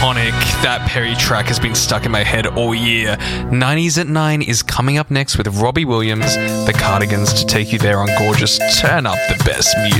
iconic. That Perry track has been stuck in my head all year. 90s at 9 is coming up next with Robbie Williams, The Cardigans, to take you there on Gorgeous. Turn up the best music.